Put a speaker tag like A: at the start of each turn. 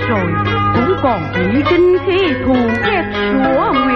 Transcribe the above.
A: rồi cũng còn bị trinh khi thù ghét sủa nguyệt.